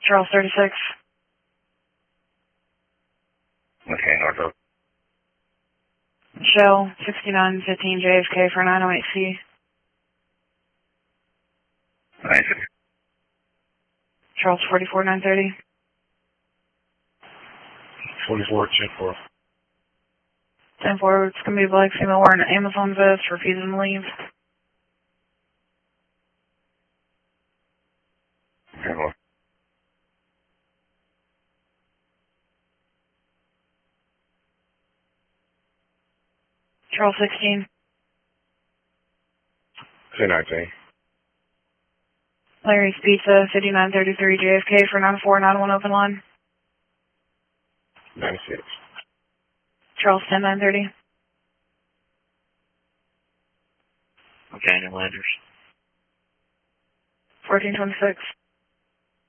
Charles 36. Okay, Norfolk. Shell 6915 JFK for 908C. Nice. Charles 44 930. 44, check 4. 10-4, it's going to be black female wearing an Amazon vest, refusing to leave. Okay, well. Charles 16. Say 19. Larry's Pizza 5933 JFK for 9491 open line. 96. Charles 10 930. Okay, and Landers. 1426.